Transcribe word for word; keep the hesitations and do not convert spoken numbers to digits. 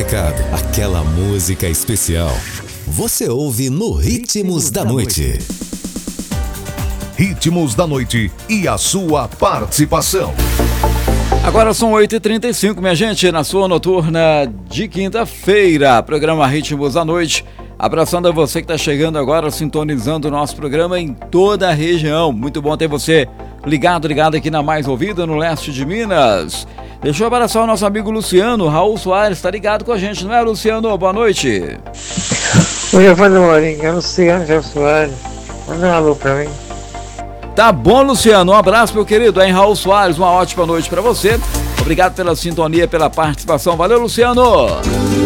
marcado, aquela música especial. Você ouve no Ritmos da Noite. Ritmos da Noite e a sua participação. Agora são oito e trinta e cinco, minha gente, na sua noturna de quinta-feira, programa Ritmos da Noite. Abraçando a você que está chegando agora, sintonizando o nosso programa em toda a região. Muito bom ter você ligado, ligado aqui na Mais Ouvida, no leste de Minas. Deixa eu abraçar o nosso amigo Luciano, Raul Soares, está ligado com a gente, não é, Luciano? Boa noite. Oi, Evandro Moringa, é Luciano Raul Soares. Manda um alô pra mim. Tá bom, Luciano, um abraço, meu querido, hein, Raul Soares, uma ótima noite para você. Obrigado pela sintonia, pela participação. Valeu, Luciano.